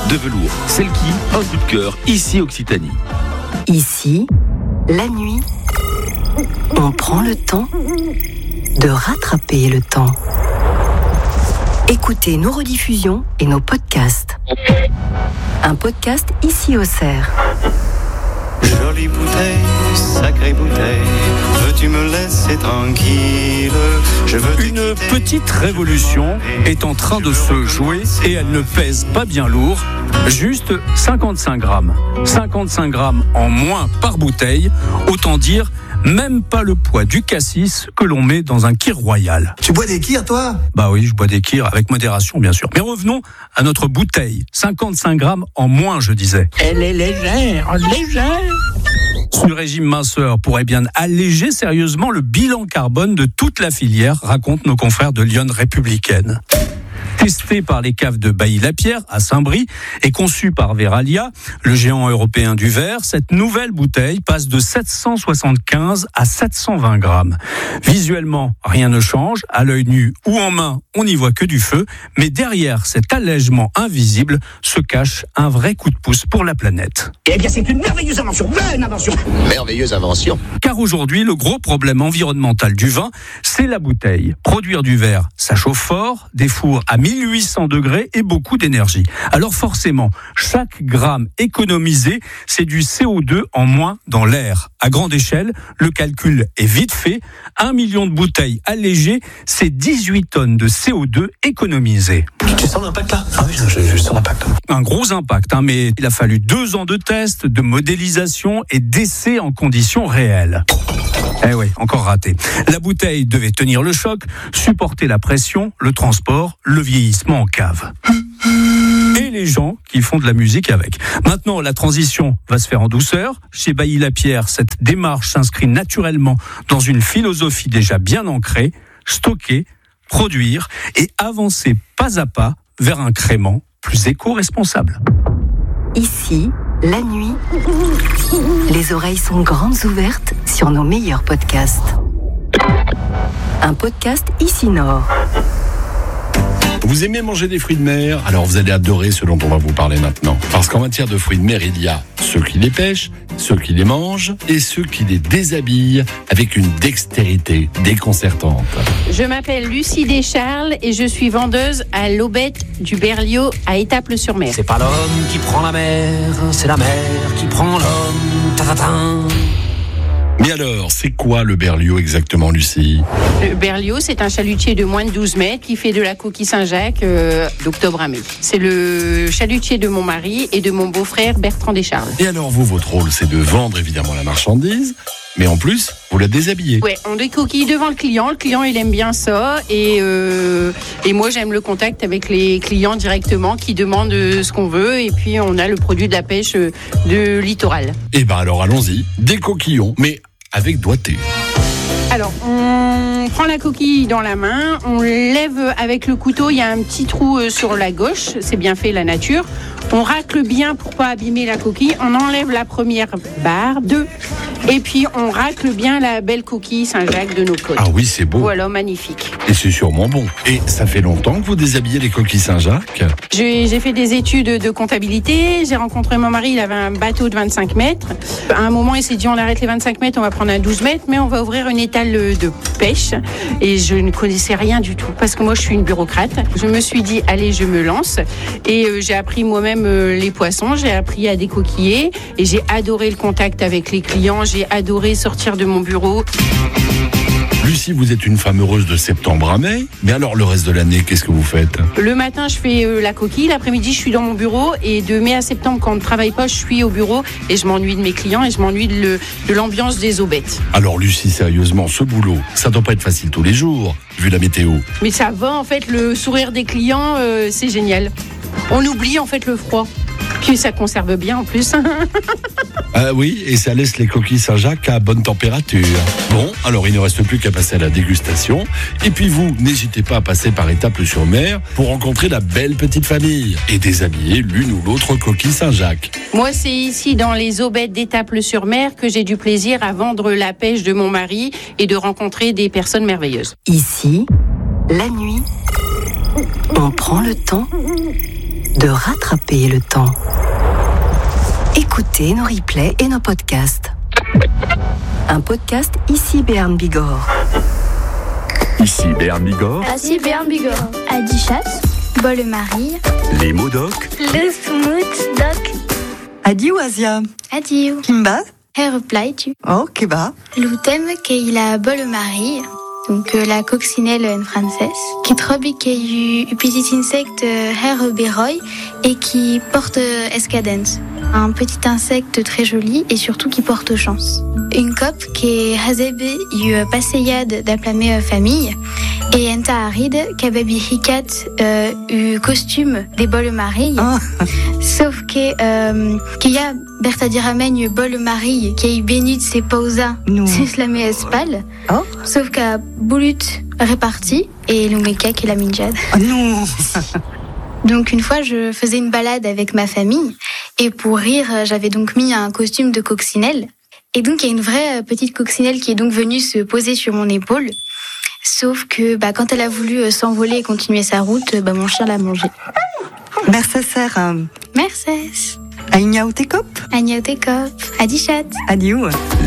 de velours Selkie, un coup de cœur, ici Occitanie. Ici, la nuit, on prend le temps de rattraper le temps. Écoutez nos rediffusions et nos podcasts. Un podcast ici au Cerf. Jolie bouteille, sacrée bouteille, veux-tu me laisser tranquille? Une petite révolution est en train de se jouer et elle ne pèse pas bien lourd, juste 55 grammes. 55 grammes en moins par bouteille, autant dire même pas le poids du cassis que l'on met dans un kir royal. Tu bois des kirs, toi ? Bah oui, je bois des kirs, avec modération bien sûr. Mais revenons à notre bouteille. 55 grammes en moins, je disais. Elle est légère, légère. Ce régime minceur pourrait bien alléger sérieusement le bilan carbone de toute la filière, racontent nos confrères de Lyon Républicaine. Testé par les caves de Bailly-la-Pierre à Saint-Brie et conçu par Veralia, le géant européen du verre, cette nouvelle bouteille passe de 775 à 720 grammes. Visuellement, rien ne change. À l'œil nu ou en main, on n'y voit que du feu. Mais derrière cet allègement invisible se cache un vrai coup de pouce pour la planète. Eh bien, c'est une merveilleuse invention, bonne invention. Merveilleuse invention. Car aujourd'hui, le gros problème environnemental du vin, c'est la bouteille. Produire du verre, ça chauffe fort, des fours à 1800 degrés et beaucoup d'énergie. Alors forcément, chaque gramme économisé, c'est du CO2 en moins dans l'air. À grande échelle, le calcul est vite fait. 1 million de bouteilles allégées, c'est 18 tonnes de CO2 économisées. Tu sens l'impact là ? Ah oui, je sens l'impact. Un gros impact, mais il a fallu 2 ans de tests, de modélisation et d'essais en conditions réelles. Eh oui, encore raté. La bouteille devait tenir le choc, supporter la pression, le transport, le vieillissement en cave. Et les gens qui font de la musique avec. Maintenant, la transition va se faire en douceur. Chez Bailly-la-Pierre, cette démarche s'inscrit naturellement dans une philosophie déjà bien ancrée, stocker, produire et avancer pas à pas vers un crément plus éco-responsable. Ici, la nuit, les oreilles sont grandes ouvertes sur nos meilleurs podcasts. Un podcast Ici Nord. Vous aimez manger des fruits de mer? Alors vous allez adorer ce dont on va vous parler maintenant. Parce qu'en matière de fruits de mer, il y a ceux qui les pêchent, ceux qui les mangent et ceux qui les déshabillent avec une dextérité déconcertante. Je m'appelle Lucie Descharles et je suis vendeuse à l'Aubette du Berlioz à Étaples-sur-Mer. C'est pas l'homme qui prend la mer, c'est la mer qui prend l'homme. Ta-ta-ta. Mais alors, c'est quoi le berlioz exactement, Lucie? Le Berlioz, c'est un chalutier de moins de 12 mètres qui fait de la coquille Saint-Jacques d'octobre à mai. C'est le chalutier de mon mari et de mon beau-frère Bertrand Descharles. Et alors vous, votre rôle, c'est de vendre évidemment la marchandise, mais en plus, vous la déshabillez. Ouais, on décoquille devant le client. Le client, il aime bien ça. Et moi, j'aime le contact avec les clients directement qui demandent ce qu'on veut. Et puis, on a le produit de la pêche de littoral. Et ben alors, allons-y, décoquillons, mais avec doigté. Alors, on prend la coquille dans la main, on lève avec le couteau, il y a un petit trou sur la gauche, c'est bien fait la nature. On racle bien pour pas abîmer la coquille, on enlève la première barre, 2, et puis on racle bien la belle coquille Saint-Jacques de nos côtes. Ah oui, c'est beau. Voilà, magnifique. Et c'est sûrement bon. Et ça fait longtemps que vous déshabillez les coquilles Saint-Jacques? J'ai fait des études de comptabilité, j'ai rencontré mon mari, il avait un bateau de 25 mètres. À un moment, il s'est dit, on arrête les 25 mètres, on va prendre un 12 mètres, mais on va ouvrir une étale de pêche. Et je ne connaissais rien du tout, parce que moi, je suis une bureaucrate. Je me suis dit, allez, je me lance. Et j'ai appris moi-même les poissons, j'ai appris à décoquiller, et j'ai adoré le contact avec les clients, j'ai adoré sortir de mon bureau. Lucie, vous êtes une femme heureuse de septembre à mai, mais alors le reste de l'année, qu'est-ce que vous faites? Le matin, je fais la coquille, l'après-midi, je suis dans mon bureau, et de mai à septembre, quand on ne travaille pas, je suis au bureau, et je m'ennuie de mes clients, et je m'ennuie de l'ambiance des aubettes. Alors Lucie, sérieusement, ce boulot, ça doit pas être facile tous les jours, vu la météo. Mais ça va, en fait, le sourire des clients, c'est génial. On oublie, en fait, le froid. Puis ça conserve bien, en plus. Ah oui, et ça laisse les coquilles Saint-Jacques à bonne température. Bon, alors il ne reste plus qu'à passer à la dégustation. Et puis vous, n'hésitez pas à passer par Étaples-sur-Mer pour rencontrer la belle petite famille et déshabiller l'une ou l'autre coquille Saint-Jacques. Moi, c'est ici, dans les aubettes d'Étaples-sur-Mer, que j'ai du plaisir à vendre la pêche de mon mari et de rencontrer des personnes merveilleuses. Ici, la nuit, on prend le temps de rattraper le temps. Écoutez nos replays et nos podcasts. Un podcast ici Béarn Bigorre. Ici Béarn Bigorre, Ici Béarn Bigorre. Adichat, Bolle-Marie, les mots doc, le Smooth Doc. Adieu Asia. Adieu. Kimba. Reply tu. Oh, Keba. L'outem qu'il a Bolle-Marie. Donc la coccinelle en français, qui trobi qu'il y a petit insecte her beroy et qui porte escadence. Un petit insecte très joli et surtout qui porte chance. Une cope qui est hazebe y passeyade d'aplamé famille et enta aride qu'ababi hikat costume des Bolle-Marie. Oh. Sauf que qu'il y a Bertadiramen Bolle-Marie qui est béni de ses pausa c'est la espal. Oh. Sauf qu'à Boulut réparti et l'Omeka qui est la minjade. Oh non. Donc une fois je faisais une balade avec ma famille et pour rire j'avais donc mis un costume de coccinelle et donc il y a une vraie petite coccinelle qui est donc venue se poser sur mon épaule. Sauf que quand elle a voulu s'envoler et continuer sa route, mon chien l'a mangé. Merci Sarah. Merci. Aïnia ou Tekop. Agna Tekop. Adichat. Adieu.